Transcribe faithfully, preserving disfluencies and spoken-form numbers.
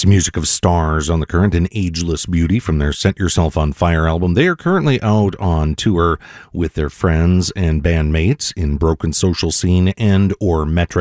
music of Stars on the Current and Ageless Beauty from their Set Yourself on Fire album. They are currently out on tour with their friends and bandmates in Broken Social Scene and or Metric